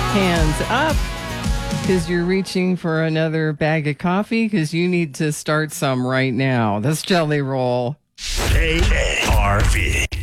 Hands up because you're reaching for another bag of coffee because you need to start some right now. That's Jelly Roll. AARP.